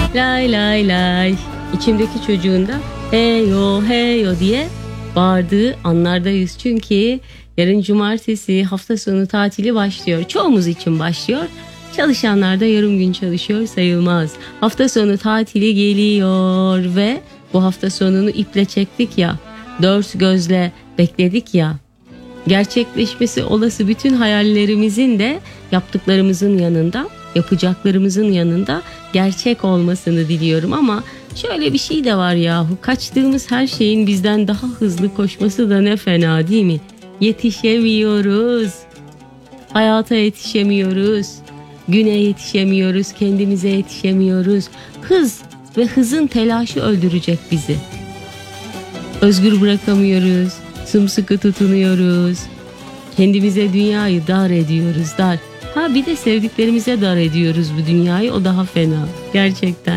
Lay lay lay. İçimdeki çocuğun da heyo heyo diye bağırdığı anlardayız. Çünkü yarın cumartesi, hafta sonu tatili başlıyor. Çoğumuz için başlıyor. Çalışanlar da yarım gün çalışıyor sayılmaz. Hafta sonu tatili geliyor ve bu hafta sonunu iple çektik ya. Dört gözle bekledik ya. Gerçekleşmesi olası bütün hayallerimizin de yaptıklarımızın yanında, yapacaklarımızın yanında gerçek olmasını diliyorum. Ama şöyle bir şey de var yahu, kaçtığımız her şeyin bizden daha hızlı koşması da ne fena, değil mi? Yetişemiyoruz, hayata yetişemiyoruz, güne yetişemiyoruz, kendimize yetişemiyoruz. Hız ve hızın telaşı öldürecek bizi. Özgür bırakamıyoruz, sımsıkı tutunuyoruz. Kendimize dünyayı dar ediyoruz, dar. Ha bir de sevdiklerimize dar ediyoruz bu dünyayı, o daha fena gerçekten.